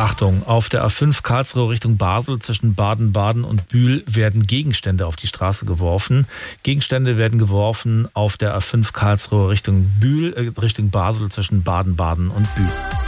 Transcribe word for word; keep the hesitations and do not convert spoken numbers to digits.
Achtung, auf der A fünf Karlsruhe Richtung Basel zwischen Baden-Baden und Bühl werden Gegenstände auf die Straße geworfen. Gegenstände werden geworfen auf der A fünf Karlsruhe Richtung Bühl, äh, Richtung Basel zwischen Baden-Baden und Bühl.